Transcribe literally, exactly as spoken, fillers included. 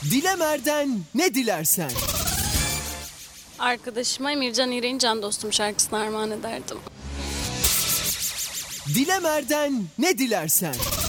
Dilemer'den ne dilersen. Arkadaşıma Emircan İğrek'in Can Dostum şarkısını armağan ederdim. Dilemer'den ne dilersen.